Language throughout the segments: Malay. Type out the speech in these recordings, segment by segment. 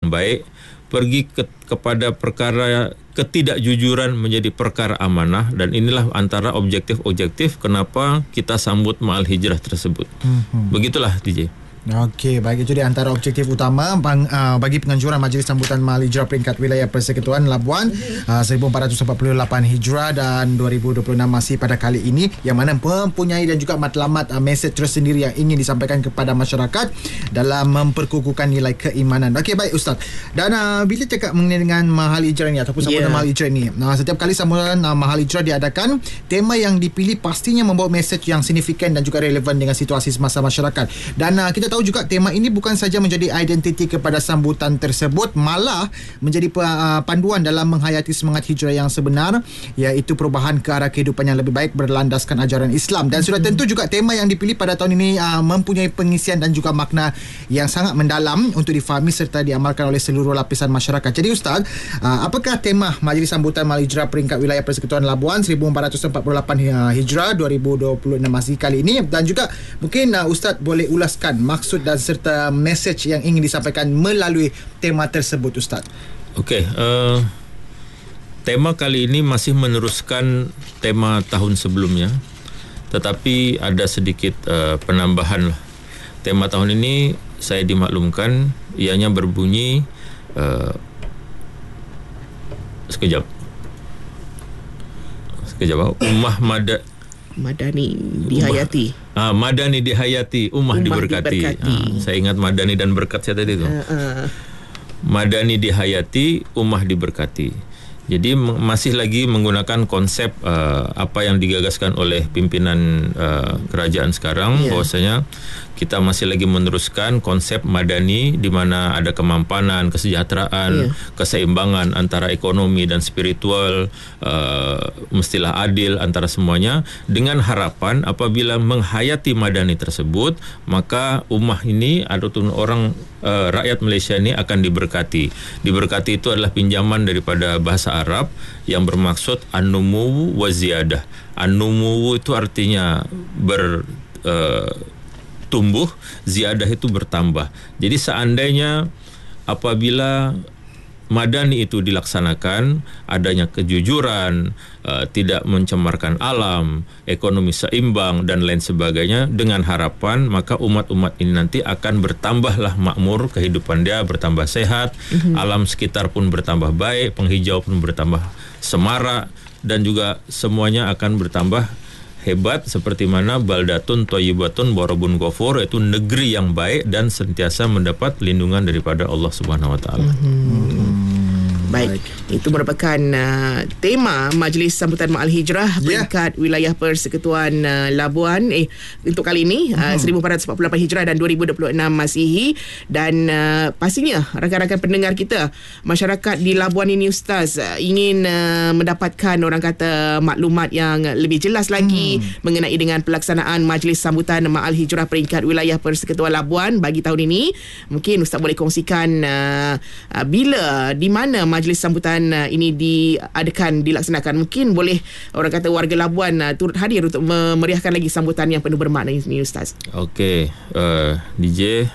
baik, pergi kepada perkara ketidakjujuran menjadi perkara amanah, dan inilah antara objektif-objektif kenapa kita sambut Ma'al Hijrah tersebut. Begitulah DJ. Okey, baik, itu di antara objektif utama bagi penganjuran Majlis Sambutan Ma'al Hijrah peringkat wilayah Persekutuan Labuan 1448 Hijrah dan 2026 masih pada kali ini, yang mana mempunyai dan juga matlamat mesej tersendiri yang ingin disampaikan kepada masyarakat dalam memperkukuhkan nilai keimanan. Okey, baik Ustaz. Dan bila cakap mengenai dengan Ma'al Hijrah ni ataupun sambutan Ma'al Hijrah ni, setiap kali sambutan Ma'al Hijrah diadakan, tema yang dipilih pastinya membawa mesej yang signifikan dan juga relevan dengan situasi semasa masyarakat. Dan kita tahu juga tema ini bukan saja menjadi identiti kepada sambutan tersebut, malah menjadi panduan dalam menghayati semangat hijrah yang sebenar, iaitu perubahan ke arah kehidupan yang lebih baik berlandaskan ajaran Islam. Dan sudah tentu juga tema yang dipilih pada tahun ini mempunyai pengisian dan juga makna yang sangat mendalam untuk difahami serta diamalkan oleh seluruh lapisan masyarakat. Jadi Ustaz, apakah tema Majlis Sambutan Ma'al Hijrah peringkat wilayah Persekutuan Labuan 1448 Hijrah 2026 masih kali ini, dan juga mungkin Ustaz boleh ulaskan maksud dan serta mesej yang ingin disampaikan melalui tema tersebut, Ustaz. Okey, tema kali ini masih meneruskan tema tahun sebelumnya, tetapi ada sedikit penambahan lah. Tema tahun ini saya dimaklumkan ianya berbunyi sekejap Ummah Madani dihayati. Madani dihayati, ummah diberkati. Saya ingat Madani dan berkat saya tadi tu. Madani dihayati, ummah diberkati. Jadi masih lagi menggunakan konsep apa yang digagaskan oleh pimpinan kerajaan sekarang, bahwasanya kita masih lagi meneruskan konsep madani, di mana ada kemampanan, kesejahteraan, keseimbangan antara ekonomi dan spiritual, mestilah adil antara semuanya, dengan harapan apabila menghayati madani tersebut, maka ummah ini ataupun orang rakyat Malaysia ini akan diberkati. Diberkati itu adalah pinjaman daripada bahasa Arab yang bermaksud an-numu wa ziyadah. An-numu itu artinya tumbuh, ziyadah itu bertambah. Jadi seandainya apabila madani itu dilaksanakan, adanya kejujuran, tidak mencemarkan alam, ekonomi seimbang dan lain sebagainya, dengan harapan maka umat-umat ini nanti akan bertambahlah makmur, kehidupan dia bertambah sehat, alam sekitar pun bertambah baik, penghijau pun bertambah semarak, dan juga semuanya akan bertambah hebat, seperti mana baldatun thayyibatun warabun ghafur, yaitu negeri yang baik dan sentiasa mendapat lindungan daripada Allah Subhanahu Wa Taala. Baik, itu merupakan tema Majlis Sambutan Ma'al Hijrah peringkat wilayah Persekutuan Labuan untuk kali ini 1448 Hijrah dan 2026 Masihi. Dan pastinya rakan-rakan pendengar kita, masyarakat di Labuan ini Ustaz ingin mendapatkan orang kata maklumat yang lebih jelas lagi mengenai dengan pelaksanaan Majlis Sambutan Ma'al Hijrah peringkat wilayah Persekutuan Labuan bagi tahun ini. Mungkin Ustaz boleh kongsikan bila, di mana majlis sambutan ini dilaksanakan. Mungkin boleh orang kata warga Labuan turut hadir untuk memeriahkan lagi sambutan yang penuh bermakna ini, Ustaz. Okey, DJ,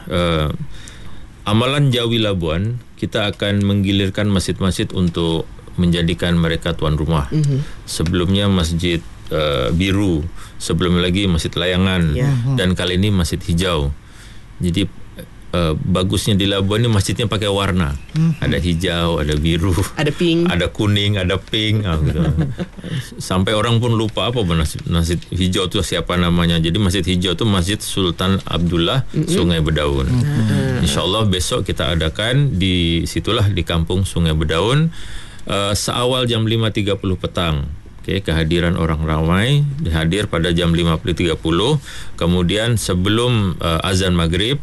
amalan Jawi Labuan, kita akan menggilirkan masjid-masjid untuk menjadikan mereka tuan rumah. Sebelumnya Masjid Biru, sebelum lagi Masjid Layangan, dan kali ini Masjid Hijau. Jadi bagusnya di Labuan ni masjidnya pakai warna. Ada hijau, ada biru, ada pink, ada kuning, ada pink, gitu. Sampai orang pun lupa apa masjid hijau tu siapa namanya. Jadi Masjid Hijau tu Masjid Sultan Abdullah Sungai Bedaun. InsyaAllah besok kita adakan di situlah, di kampung Sungai Bedaun, seawal jam 5.30 petang. Kehadiran orang ramai hadir pada jam 5.30. Kemudian sebelum azan maghrib,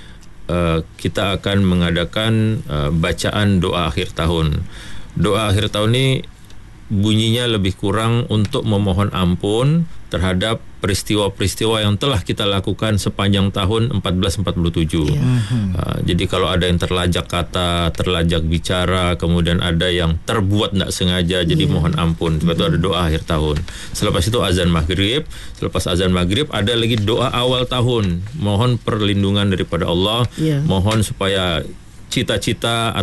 kita akan mengadakan bacaan doa akhir tahun. Doa akhir tahun ini bunyinya lebih kurang untuk memohon ampun terhadap peristiwa-peristiwa yang telah kita lakukan sepanjang tahun 1447. Jadi kalau ada yang terlajak kata, terlajak bicara, kemudian ada yang terbuat tidak sengaja, jadi mohon ampun. Sebab itu ada doa akhir tahun. Selepas itu azan maghrib. Selepas azan maghrib ada lagi doa awal tahun. Mohon perlindungan daripada Allah. Mohon supaya cita-cita